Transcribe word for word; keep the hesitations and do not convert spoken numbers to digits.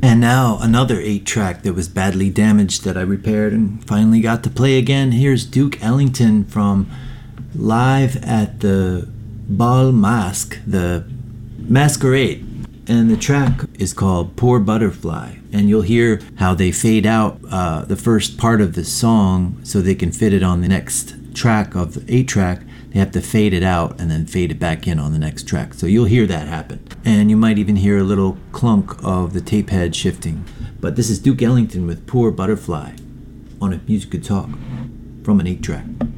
And now another eight track that was badly damaged that I repaired and finally got to play again. Here's Duke Ellington from Live at the Bal Masque, the Masquerade. And the track is called Poor Butterfly. And you'll hear how they fade out uh, the first part of the song so they can fit it on the next track of the eight track. They have to fade it out and then fade it back in on the next track. So you'll hear that happen. And you might even hear a little clunk of the tape head shifting. But this is Duke Ellington with Poor Butterfly on A Music Could Talk from an eight track.